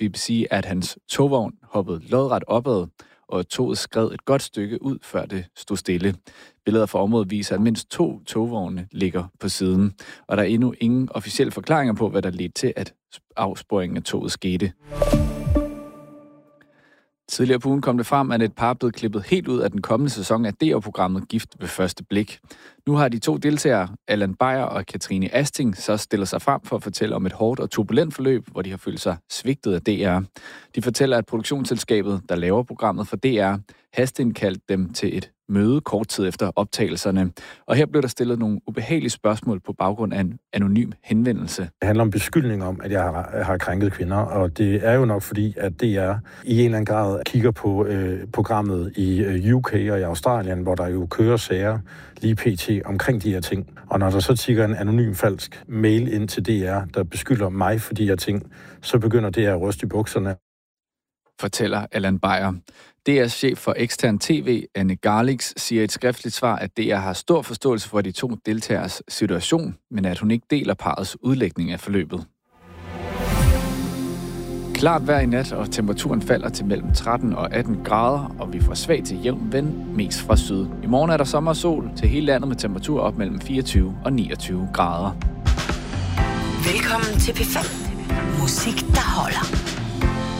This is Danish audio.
BBC, at hans togvogn hoppede lodret opad, og toget skred et godt stykke ud, før det stod stille. Billeder fra området viser, at mindst 2 togvogne ligger på siden, og der er endnu ingen officielle forklaringer på, hvad der ledte til, at afsporingen af toget skete. Tidligere på ugen kom det frem, at et par er blevet klippet helt ud af den kommende sæson af DR-programmet Gift ved første blik. Nu har de 2 deltagere, Allan Beyer og Katrine Asting, så stillet sig frem for at fortælle om et hårdt og turbulent forløb, hvor de har følt sig svigtet af DR. De fortæller, at produktionsselskabet, der laver programmet for DR, hasteindkaldte dem til et møde kort tid efter optagelserne. Og her blev der stillet nogle ubehagelige spørgsmål på baggrund af en anonym henvendelse. Det handler om beskyldning om, at jeg har krænket kvinder, og det er jo nok fordi, at DR i en eller anden grad kigger på programmet i UK og i Australien, hvor der jo kører sager lige pt. Omkring de her ting. Og når der så tikker en anonym falsk mail ind til DR, der beskylder mig for de her ting, så begynder DR at ryste i bukserne. Fortæller Allan Beyer. DR's chef for ekstern tv, Anne Garlix, siger i et skriftligt svar, at DR har stor forståelse for de 2 deltagers situation, men at hun ikke deler parrets udlægning af forløbet. Klart vejr i nat, og temperaturen falder til mellem 13 og 18 grader, og vi får svag til jævn vind, mest fra syd. I morgen er der sommer og sol til hele landet med temperatur op mellem 24 og 29 grader. Velkommen til P5. Musik, der holder.